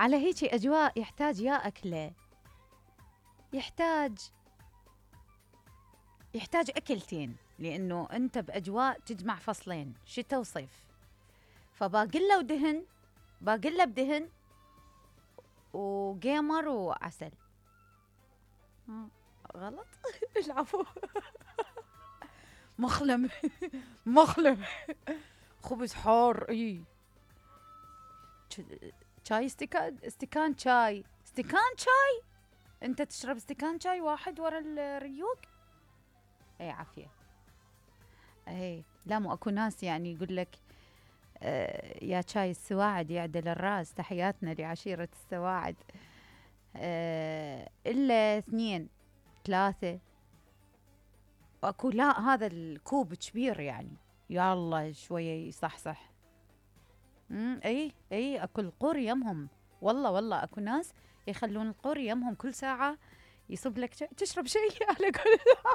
على هيك أجواء يحتاج يا أكلة، يحتاج أكلتين، لأنه أنت بأجواء تجمع فصلين شتاء وصيف. فباقلة ودهن، باقلة بدهن وجيمر وعسل. غلط. العفو. مخلم. مخلم. خبز حار. اي شاي، استكان شاي، استكان شاي. انت تشرب استكان شاي واحد ورا الريوق؟ اي عافية. اي لا، مو اكو ناس يعني يقول لك يا شاي السواعد يعدل الراس، تحياتنا لعشيرة السواعد. إلا 2 3. واكو لا، هذا الكوب كبير يعني، يلا شوية يصحصح. اي اكو القور يمهم. والله اكو ناس يخلون القور يمهم كل ساعة يصب لك تشرب شيء على كل